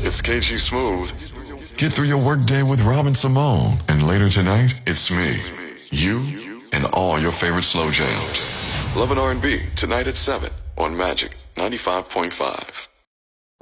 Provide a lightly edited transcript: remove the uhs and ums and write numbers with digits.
It's KG Smooth. Get through your workday with Robin Simone. And later tonight, it's me, you, and all your favorite slow jams. Love and R&B, tonight at 7 on Magic 95.5.